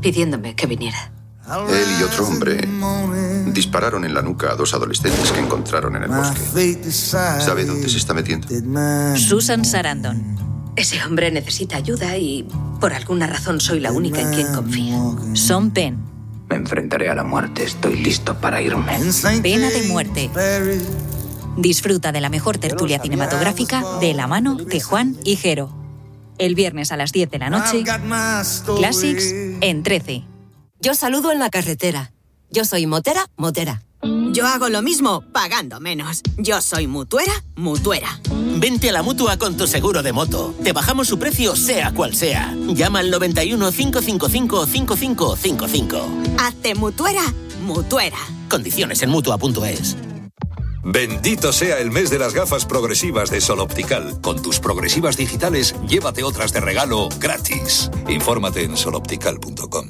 pidiéndome que viniera. Él y otro hombre dispararon en la nuca a 2 adolescentes que encontraron en el bosque. ¿Sabe dónde se está metiendo? Susan Sarandon. Ese hombre necesita ayuda y por alguna razón soy la única en quien confía. Sean Penn. Me enfrentaré a la muerte. Estoy listo para irme. Pena de muerte. Disfruta de la mejor tertulia cinematográfica de la mano de Juan y Jero. El viernes a las 10 de la noche, Classics en 13. Yo saludo en la carretera. Yo soy motera. Yo hago lo mismo, pagando menos. Yo soy mutuera. Vente a la Mutua con tu seguro de moto. Te bajamos su precio sea cual sea. Llama al 91 555 5555. Hazte mutuera. Condiciones en Mutua.es. Bendito sea el mes de las gafas progresivas de Sol Optical. Con tus progresivas digitales, llévate otras de regalo gratis. Infórmate en soloptical.com.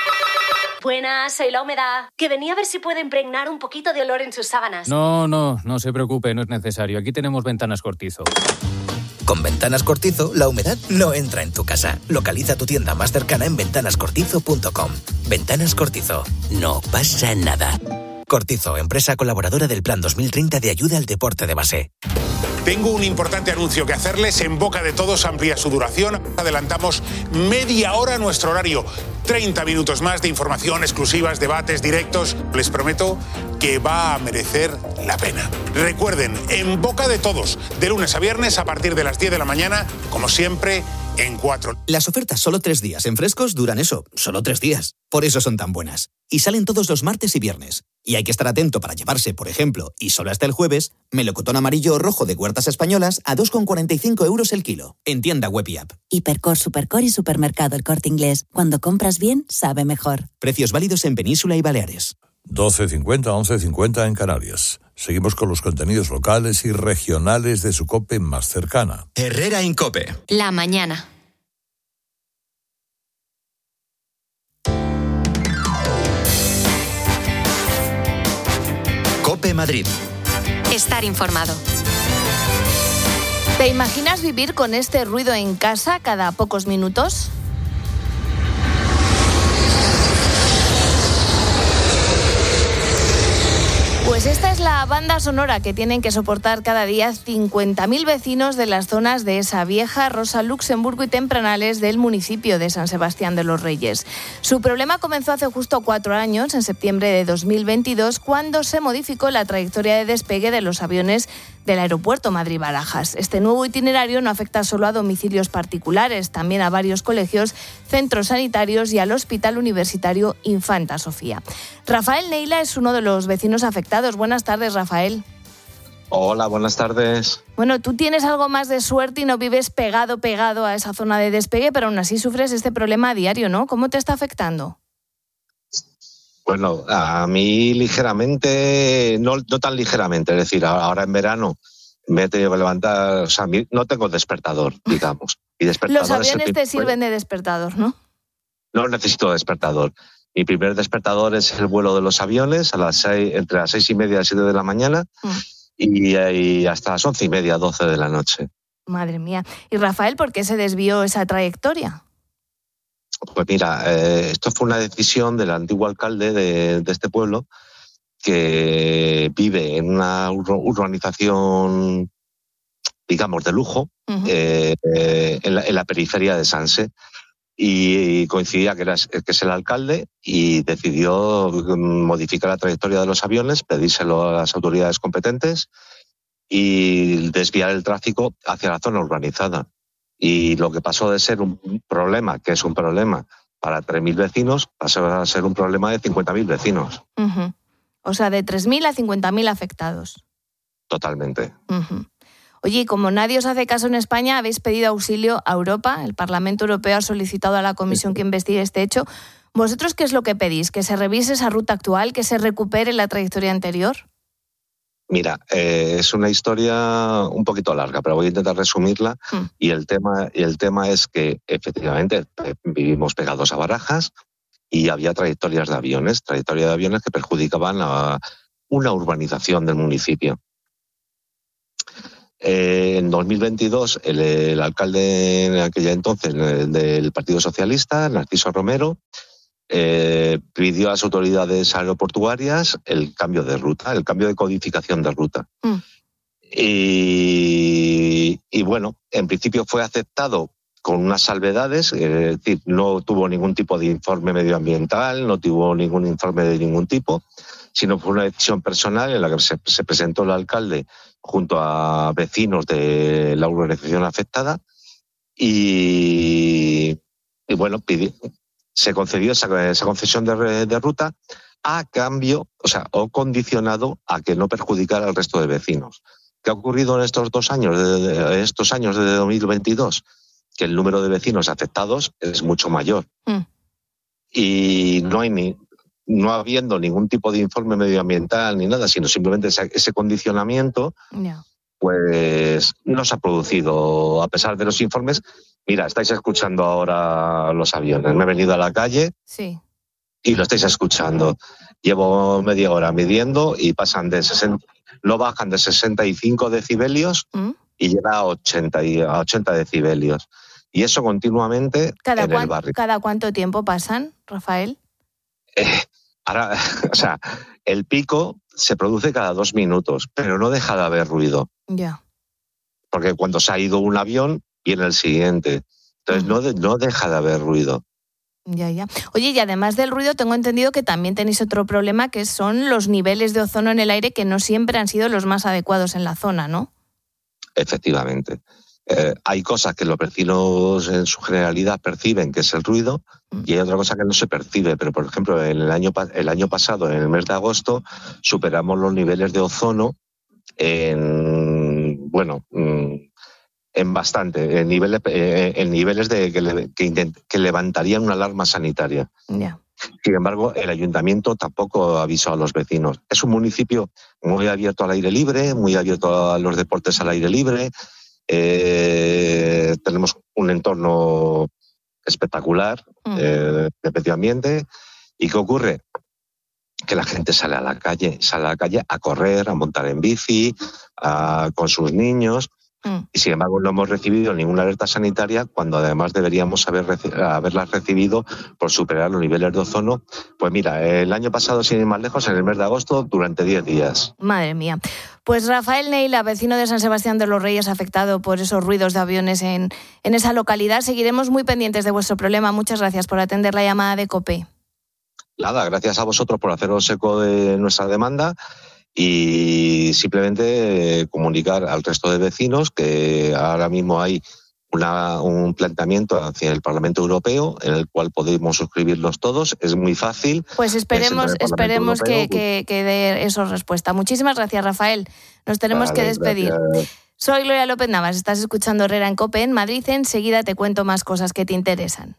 Buenas, soy la humedad. Que venía a ver si puede impregnar un poquito de olor en sus sábanas. No se preocupe, no es necesario. Aquí tenemos Ventanas Cortizo. Con Ventanas Cortizo, la humedad no entra en tu casa. Localiza tu tienda más cercana en ventanascortizo.com. Ventanas Cortizo. No pasa nada. Cortizo, empresa colaboradora del Plan 2030 de ayuda al deporte de base. Tengo un importante anuncio que hacerles. En boca de todos amplía su duración. Adelantamos media hora nuestro horario. 30 minutos más de información, exclusivas, debates, directos. Les prometo que va a merecer la pena. Recuerden, en boca de todos, de lunes a viernes a partir de las 10 de la mañana, como siempre, en 4. Las ofertas solo 3 días en Frescos duran eso, solo 3 días. Por eso son tan buenas. Y salen todos los martes y viernes. Y hay que estar atento para llevarse, por ejemplo, y solo hasta el jueves, melocotón amarillo o rojo de Huertas Españolas a 2,45 € el kilo. En tienda web y app. Hipercor, Supercor y Supermercado El Corte Inglés. Cuando compras bien, sabe mejor. Precios válidos en Península y Baleares. 12:50, 11:50 en Canarias. Seguimos con los contenidos locales y regionales de su COPE más cercana. Herrera Incope. La mañana. COPE Madrid. Estar informado. ¿Te imaginas vivir con este ruido en casa cada pocos minutos? Pues esta es la banda sonora que tienen que soportar cada día 50.000 vecinos de las zonas de Esa Vieja, Rosa Luxemburgo y Tempranales del municipio de San Sebastián de los Reyes. Su problema comenzó hace justo 4 años, en septiembre de 2022, cuando se modificó la trayectoria de despegue de los aviones del aeropuerto Madrid-Barajas. Este nuevo itinerario no afecta solo a domicilios particulares, también a varios colegios, centros sanitarios y al Hospital Universitario Infanta Sofía. Rafael Neila es uno de los vecinos afectados. Buenas tardes, Rafael. Hola, buenas tardes. Bueno, tú tienes algo más de suerte y no vives pegado a esa zona de despegue, pero aún así sufres este problema a diario, ¿no? ¿Cómo te está afectando? Bueno, a mí ligeramente, no tan ligeramente, es decir, ahora en verano me he tenido que levantar, o sea, no tengo despertador, digamos. Y despertador. Los aviones te sirven de despertador, ¿no? No necesito despertador. Mi primer despertador es el vuelo de los aviones entre las 6:30 y las 7 de la mañana y hasta las 11:30, 12 de la noche. Madre mía. Y Rafael, ¿por qué se desvió esa trayectoria? Pues mira, esto fue una decisión del antiguo alcalde de este pueblo, que vive en una urbanización, digamos, de lujo, en la periferia de Sanse, y coincidía que es el alcalde, y decidió modificar la trayectoria de los aviones, pedírselo a las autoridades competentes y desviar el tráfico hacia la zona urbanizada. Y lo que pasó de ser un problema, que es un problema para 3.000 vecinos, pasó a ser un problema de 50.000 vecinos. Uh-huh. O sea, de 3.000 a 50.000 afectados. Totalmente. Uh-huh. Oye, y como nadie os hace caso en España, habéis pedido auxilio a Europa. El Parlamento Europeo ha solicitado a la Comisión que investigue este hecho. ¿Vosotros qué es lo que pedís? ¿Que se revise esa ruta actual? ¿Que se recupere la trayectoria anterior? Mira, es una historia un poquito larga, pero voy a intentar resumirla. Y el tema es que efectivamente vivimos pegados a Barajas y había trayectorias de aviones que perjudicaban a una urbanización del municipio. En 2022, el alcalde en aquella entonces del Partido Socialista, Narciso Romero, pidió a las autoridades aeroportuarias el cambio de ruta, el cambio de codificación de ruta. Y bueno, en principio fue aceptado con unas salvedades, es decir, no tuvo ningún tipo de informe medioambiental, no tuvo ningún informe de ningún tipo, sino fue una decisión personal en la que se presentó el alcalde junto a vecinos de la urbanización afectada y bueno, se concedió esa concesión de ruta a cambio, o condicionado a que no perjudicara al resto de vecinos. ¿Qué ha ocurrido en estos años de 2022? Que el número de vecinos afectados es mucho mayor. Y no habiendo ningún tipo de informe medioambiental ni nada, sino simplemente ese condicionamiento, pues no se ha producido, a pesar de los informes. Mira, estáis escuchando ahora los aviones. Me he venido a la calle y lo estáis escuchando. Llevo media hora midiendo y pasan lo bajan de 65 decibelios y llega a 80 decibelios. Y eso continuamente en el barrio. ¿Cada cuánto tiempo pasan, Rafael? Ahora, el pico se produce cada 2 minutos, pero no deja de haber ruido. Ya. Porque cuando se ha ido un avión, viene el siguiente. Entonces no deja de haber ruido. Ya. Oye, y además del ruido, tengo entendido que también tenéis otro problema, que son los niveles de ozono en el aire, que no siempre han sido los más adecuados en la zona, ¿no? Efectivamente. Hay cosas que los vecinos en su generalidad perciben, que es el ruido, y hay otra cosa que no se percibe. Pero, por ejemplo, el año pasado, en el mes de agosto, superamos los niveles de ozono en niveles que levantarían una alarma sanitaria. Yeah. Sin embargo, el ayuntamiento tampoco avisó a los vecinos. Es un municipio muy abierto al aire libre, muy abierto a los deportes al aire libre. Tenemos un entorno espectacular de medio ambiente. ¿Y qué ocurre? Que la gente sale a la calle a correr, a montar en bici, con sus niños. Y sin embargo no hemos recibido ninguna alerta sanitaria, cuando además deberíamos haberlas recibido por superar los niveles de ozono. Pues mira, el año pasado, sin ir más lejos, en el mes de agosto, durante 10 días. Madre mía. Pues Rafael Neila, vecino de San Sebastián de los Reyes, afectado por esos ruidos de aviones en esa localidad. Seguiremos muy pendientes de vuestro problema. Muchas gracias por atender la llamada de COPE. Nada, gracias a vosotros por haceros eco de nuestra demanda. Y simplemente comunicar al resto de vecinos que ahora mismo hay un planteamiento hacia el Parlamento Europeo en el cual podemos suscribirlos todos. Es muy fácil. Pues esperemos que dé eso respuesta. Muchísimas gracias, Rafael. Nos tenemos que despedir. Gracias. Soy Gloria López Navas. Estás escuchando Herrera en COPE en Madrid. Enseguida te cuento más cosas que te interesan.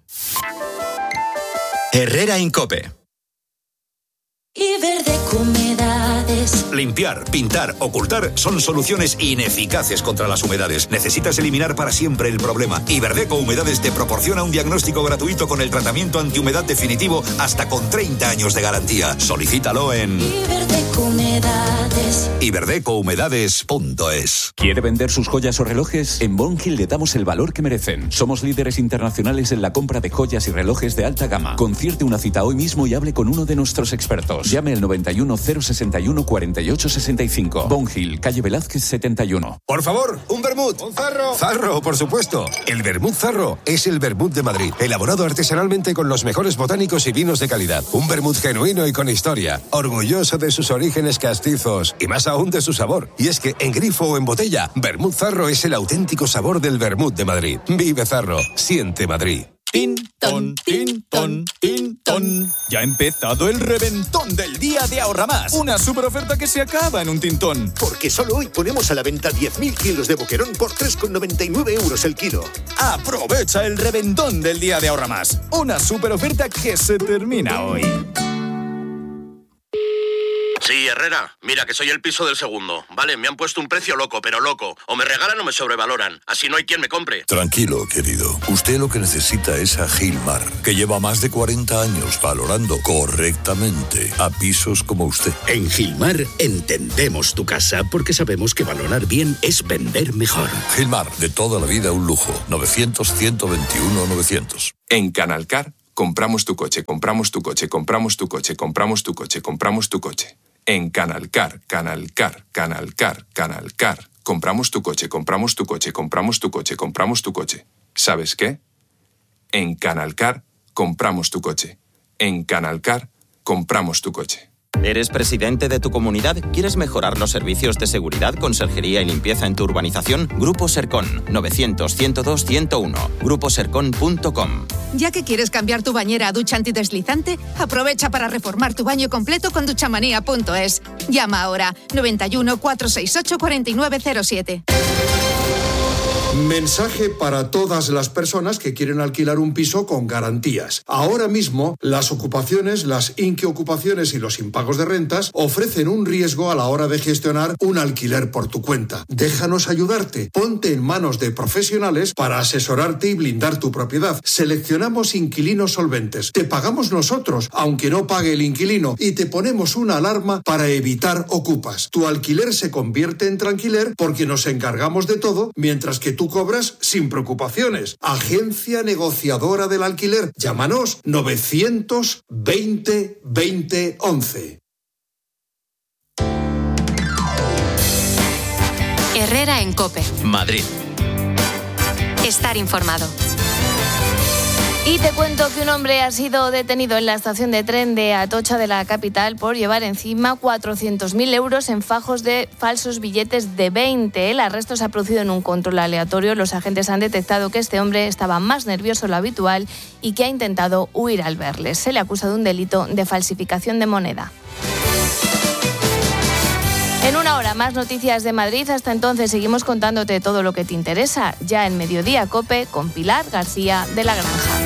Herrera en COPE. Iberdeco Humedades. Limpiar, pintar, ocultar son soluciones ineficaces contra las humedades. Necesitas eliminar para siempre el problema. Iberdeco Humedades te proporciona un diagnóstico gratuito con el tratamiento antihumedad definitivo hasta con 30 años de garantía. Solicítalo en Iberdeco Humedades. iberdecohumedades.es. ¿Quiere vender sus joyas o relojes? En Bonhill le damos el valor que merecen. Somos líderes internacionales en la compra de joyas y relojes de alta gama. Concierte una cita hoy mismo y hable con uno de nuestros expertos. Llame al 91 061 48 65. Bonhill, calle Velázquez 71. Por favor, un vermut. Un zarro. Zarro, por supuesto. El vermut Zarro es el vermut de Madrid, elaborado artesanalmente con los mejores botánicos y vinos de calidad. Un vermut genuino y con historia, orgulloso de sus orígenes castizos y más aún de su sabor. Y es que en grifo o en botella, vermut Zarro es el auténtico sabor del vermut de Madrid. Vive Zarro, siente Madrid. Tin-ton, tin-ton, tin-ton. Ya ha empezado el reventón del día de Ahorra Más. Una super oferta que se acaba en un tintón. Porque solo hoy ponemos a la venta 10.000 kilos de boquerón por 3,99 euros el kilo. Aprovecha el reventón del día de Ahorra Más. Una super oferta que se termina hoy. Sí, Herrera, mira que soy el piso del segundo. Vale, me han puesto un precio loco, pero loco. O me regalan o me sobrevaloran. Así no hay quien me compre. Tranquilo, querido. Usted lo que necesita es a Gilmar, que lleva más de 40 años valorando correctamente a pisos como usted. En Gilmar entendemos tu casa porque sabemos que valorar bien es vender mejor. Gilmar, de toda la vida un lujo. 900-121-900. En Canalcar Compramos tu coche, compramos tu coche, compramos tu coche, compramos tu coche, compramos tu coche. En Canalcar, Canalcar, Canalcar, Canalcar. Compramos tu coche, compramos tu coche, compramos tu coche, compramos tu coche. ¿Sabes qué? En Canalcar, compramos tu coche. En Canalcar, compramos tu coche. ¿Eres presidente de tu comunidad? ¿Quieres mejorar los servicios de seguridad, conserjería y limpieza en tu urbanización? Grupo Sercon, 900-102-101. gruposercon.com. Ya que quieres cambiar tu bañera a ducha antideslizante, aprovecha para reformar tu baño completo con duchamanía.es. Llama ahora 91 468 4907. Mensaje para todas las personas que quieren alquilar un piso con garantías. Ahora mismo, las ocupaciones, las inquiocupaciones y los impagos de rentas ofrecen un riesgo a la hora de gestionar un alquiler por tu cuenta. Déjanos ayudarte. Ponte en manos de profesionales para asesorarte y blindar tu propiedad. Seleccionamos inquilinos solventes. Te pagamos nosotros, aunque no pague el inquilino, y te ponemos una alarma para evitar ocupas. Tu alquiler se convierte en tranquiler porque nos encargamos de todo, mientras que tú cobras sin preocupaciones. Agencia negociadora del alquiler. Llámanos 920 20 11. Herrera en COPE. Madrid. Estar informado. Y te cuento que un hombre ha sido detenido en la estación de tren de Atocha de la capital por llevar encima 400.000 euros en fajos de falsos billetes de 20. El arresto se ha producido en un control aleatorio. Los agentes han detectado que este hombre estaba más nervioso de lo habitual y que ha intentado huir al verles. Se le acusa de un delito de falsificación de moneda. En una hora más noticias de Madrid. Hasta entonces seguimos contándote todo lo que te interesa. Ya en Mediodía COPE con Pilar García de la Granja.